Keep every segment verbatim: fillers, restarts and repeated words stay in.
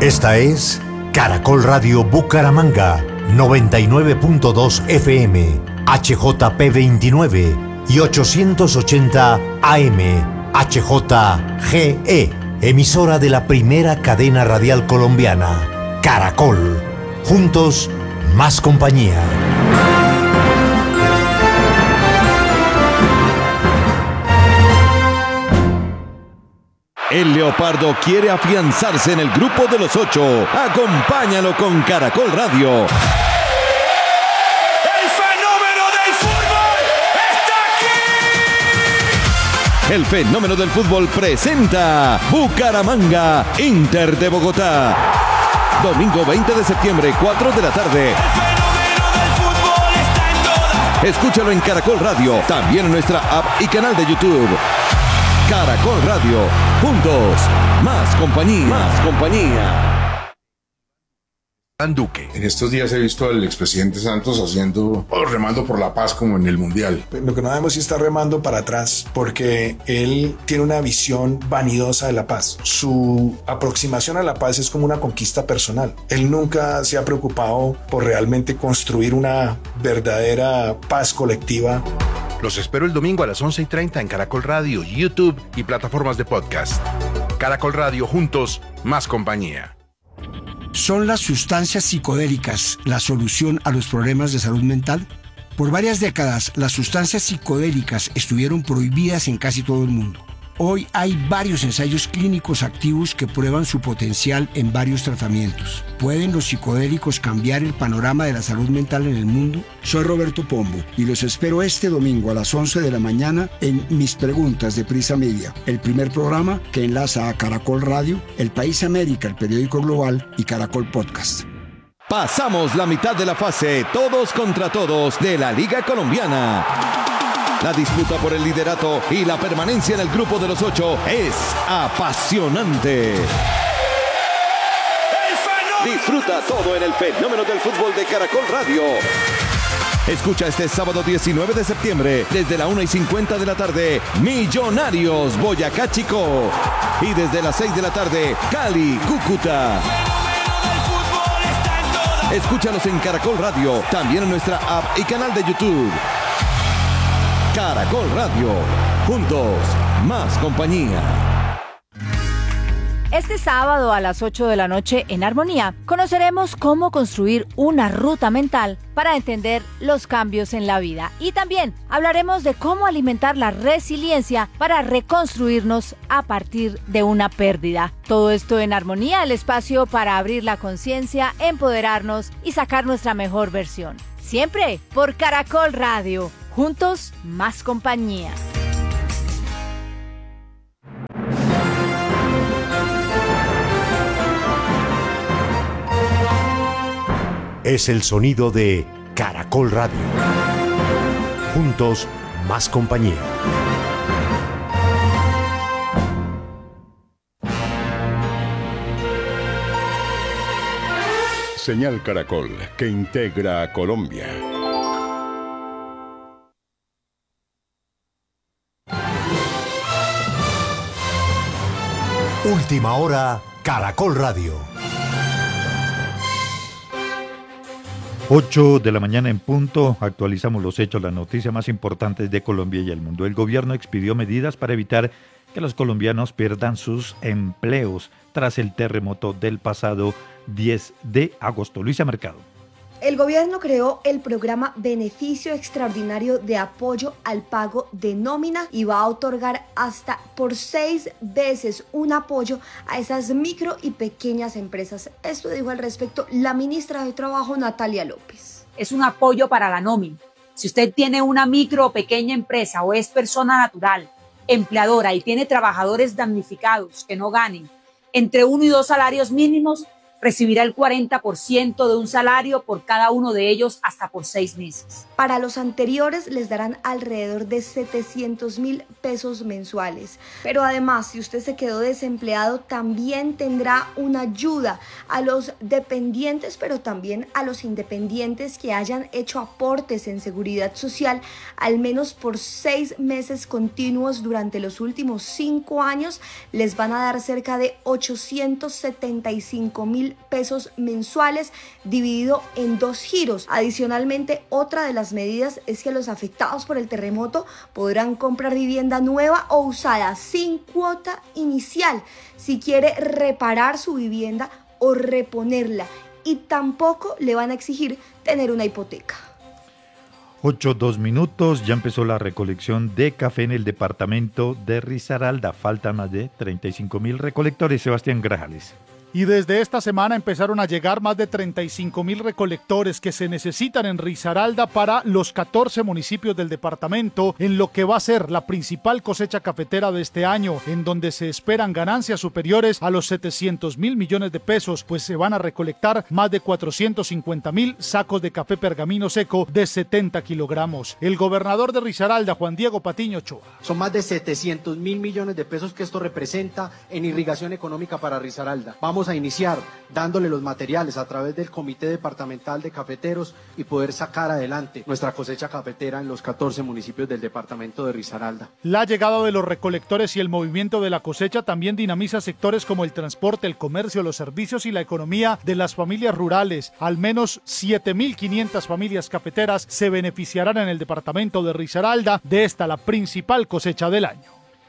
Esta es Caracol Radio Bucaramanga, noventa y nueve punto dos F M, H J P veintinueve y ochocientos ochenta A M, H J G E, emisora de la primera cadena radial colombiana, Caracol. Juntos, más compañía. El Leopardo quiere afianzarse en el grupo de los ocho. Acompáñalo con Caracol Radio. ¡El fenómeno del fútbol está aquí! El fenómeno del fútbol presenta Bucaramanga, Inter de Bogotá. Domingo veinte de septiembre, cuatro de la tarde. El fenómeno del fútbol está en todas. Escúchalo en Caracol Radio, también en nuestra app y canal de YouTube. Caracol Radio, juntos, más compañía, más compañía. Duque. En estos días he visto al expresidente Santos haciendo, oh, remando por la paz como en el Mundial. Lo que no sabemos si está remando para atrás, porque él tiene una visión vanidosa de la paz. Su aproximación a la paz es como una conquista personal. Él nunca se ha preocupado por realmente construir una verdadera paz colectiva. Los espero el domingo a las once y treinta en Caracol Radio, YouTube y plataformas de podcast. Caracol Radio, juntos, más compañía. ¿Son las sustancias psicodélicas la solución a los problemas de salud mental? Por varias décadas, las sustancias psicodélicas estuvieron prohibidas en casi todo el mundo. Hoy hay varios ensayos clínicos activos que prueban su potencial en varios tratamientos. ¿Pueden los psicodélicos cambiar el panorama de la salud mental en el mundo? Soy Roberto Pombo y los espero este domingo a las once de la mañana en Mis Preguntas de Prisa Media, el primer programa que enlaza a Caracol Radio, El País América, el periódico global y Caracol Podcast. Pasamos la mitad de la fase, todos contra todos, de la Liga Colombiana. La disputa por el liderato y la permanencia en el grupo de los ocho es apasionante. Disfruta todo en el fenómeno del fútbol de Caracol Radio. Escucha este sábado diecinueve de septiembre, desde la una y cincuenta de la tarde, Millonarios Boyacá Chicó. Y desde las seis de la tarde, Cali Cúcuta. Escúchalos en Caracol Radio, también en nuestra app y canal de YouTube. Caracol Radio, juntos, más compañía. Este sábado a las ocho de la noche en Armonía conoceremos cómo construir una ruta mental para entender los cambios en la vida. Y también hablaremos de cómo alimentar la resiliencia para reconstruirnos a partir de una pérdida. Todo esto en Armonía, el espacio para abrir la conciencia, empoderarnos y sacar nuestra mejor versión. Siempre por Caracol Radio. Juntos, más compañía. Es el sonido de Caracol Radio. Juntos, más compañía. Señal Caracol, que integra a Colombia. Última hora, Caracol Radio. ocho de la mañana en punto, actualizamos los hechos, las noticias más importantes de Colombia y el mundo. El gobierno expidió medidas para evitar que los colombianos pierdan sus empleos tras el terremoto del pasado diez de agosto. Luisa Mercado. El gobierno creó el programa Beneficio Extraordinario de Apoyo al Pago de Nómina y va a otorgar hasta por seis veces un apoyo a esas micro y pequeñas empresas. Esto dijo al respecto la ministra de Trabajo, Natalia López. Es un apoyo para la nómina. Si usted tiene una micro o pequeña empresa o es persona natural, empleadora y tiene trabajadores damnificados que no ganen entre uno y dos salarios mínimos, recibirá el cuarenta por ciento de un salario por cada uno de ellos hasta por seis meses. Para los anteriores les darán alrededor de setecientos mil pesos mensuales. Pero además, si usted se quedó desempleado, también tendrá una ayuda a los dependientes, pero también a los independientes que hayan hecho aportes en seguridad social al menos por seis meses continuos durante los últimos cinco años. Les van a dar cerca de ochocientos setenta y cinco mil pesos mensuales dividido en dos giros. Adicionalmente, otra de las medidas es que los afectados por el terremoto podrán comprar vivienda nueva o usada sin cuota inicial si quiere reparar su vivienda o reponerla, y tampoco le van a exigir tener una hipoteca. ocho, dos minutos, ya empezó la recolección de café en el departamento de Risaralda. Faltan más de treinta y cinco mil recolectores. Sebastián Grajales. Y desde esta semana empezaron a llegar más de treinta y cinco mil recolectores que se necesitan en Risaralda para los catorce municipios del departamento, en lo que va a ser la principal cosecha cafetera de este año, en donde se esperan ganancias superiores a los setecientos mil millones de pesos, pues se van a recolectar más de cuatrocientos cincuenta mil sacos de café pergamino seco de setenta kilogramos. El gobernador de Risaralda, Juan Diego Patiño Ochoa. Son más de setecientos mil millones de pesos que esto representa en irrigación económica para Risaralda. Vamos a iniciar dándole los materiales a través del Comité Departamental de Cafeteros y poder sacar adelante nuestra cosecha cafetera en los catorce municipios del departamento de Risaralda. La llegada de los recolectores y el movimiento de la cosecha también dinamiza sectores como el transporte, el comercio, los servicios y la economía de las familias rurales. Al menos siete mil quinientas familias cafeteras se beneficiarán en el departamento de Risaralda de esta, la principal cosecha del año.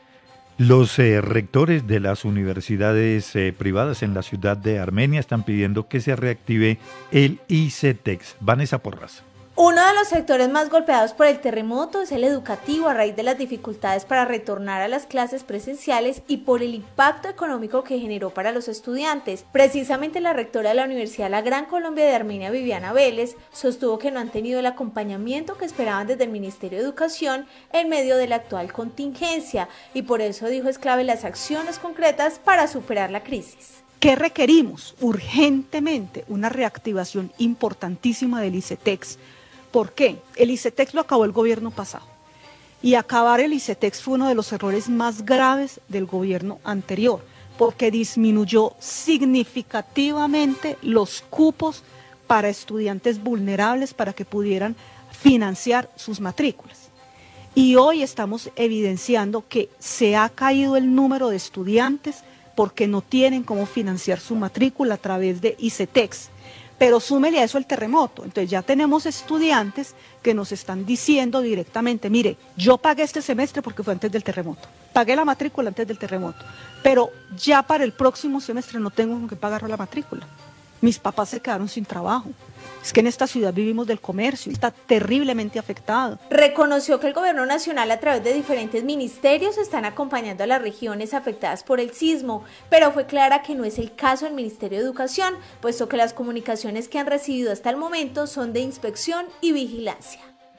Los eh, rectores de las universidades eh, privadas en la ciudad de Armenia están pidiendo que se reactive el ICETEX. Vanessa Porras. Uno de los sectores más golpeados por el terremoto es el educativo, a raíz de las dificultades para retornar a las clases presenciales y por el impacto económico que generó para los estudiantes. Precisamente la rectora de la Universidad La Gran Colombia de Armenia, Viviana Vélez, sostuvo que no han tenido el acompañamiento que esperaban desde el Ministerio de Educación en medio de la actual contingencia, y por eso dijo es clave las acciones concretas para superar la crisis. ¿Qué requerimos? Urgentemente una reactivación importantísima del ICETEX. ¿Por qué? El ICETEX lo acabó el gobierno pasado, y acabar el ICETEX fue uno de los errores más graves del gobierno anterior, porque disminuyó significativamente los cupos para estudiantes vulnerables para que pudieran financiar sus matrículas. Y hoy estamos evidenciando que se ha caído el número de estudiantes porque no tienen cómo financiar su matrícula a través de ICETEX. Pero súmele a eso el terremoto. Entonces ya tenemos estudiantes que nos están diciendo directamente, mire, yo pagué este semestre porque fue antes del terremoto, pagué la matrícula antes del terremoto, pero ya para el próximo semestre no tengo con qué pagar la matrícula. Mis papás se quedaron sin trabajo. Es que en esta ciudad vivimos del comercio, está terriblemente afectado. Reconoció que el gobierno nacional a través de diferentes ministerios están acompañando a las regiones afectadas por el sismo, pero fue clara que no es el caso del Ministerio de Educación, puesto que las comunicaciones que han recibido hasta el momento son de inspección y vigilancia.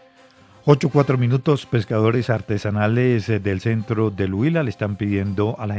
ocho, cuatro minutos, pescadores artesanales del centro del Huila le están pidiendo a la